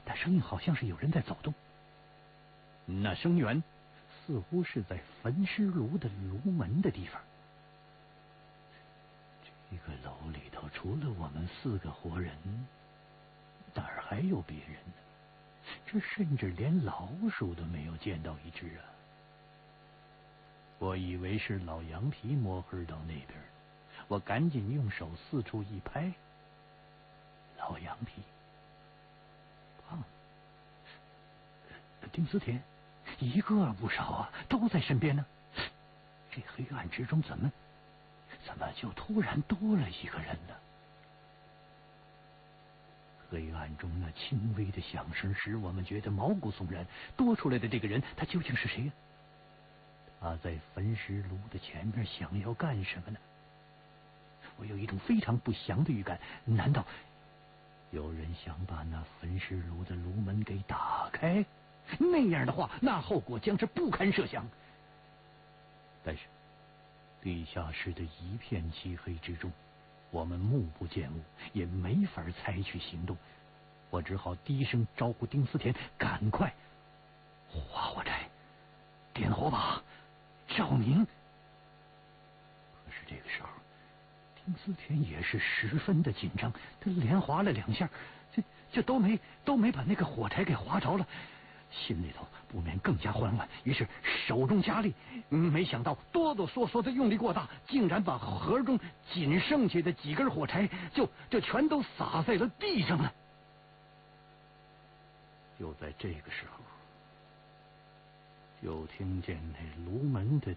但声音好像是有人在走动。那声源似乎是在焚尸炉的炉门的地方。这个楼里头除了我们4个活人，哪儿还有别人呢？这甚至连老鼠都没有见到一只啊！我以为是老羊皮摸黑到那边，我赶紧用手四处一拍，老羊皮、胖、丁思甜，一个不少啊，都在身边呢。这黑暗之中怎么就突然多了一个人呢？黑暗中那轻微的响声使我们觉得毛骨悚然。多出来的这个人，他究竟是谁呀？他在焚尸炉的前面想要干什么呢？我有一种非常不祥的预感，难道有人想把那焚尸炉的炉门给打开？那样的话，那后果将是不堪设想。但是地下室的一片漆黑之中，我们目不见物，也没法采取行动。我只好低声招呼丁思甜赶快划火柴、点火把、照明。可是这个时候，丁思甜也是十分的紧张，他连划了2下，这都没把那个火柴给划着了，心里头不免更加慌乱。于是手中加力，没想到哆哆嗦嗦的用力过大，竟然把盒中仅剩下的几根火柴就全都洒在了地上了。就在这个时候，就听见那炉门的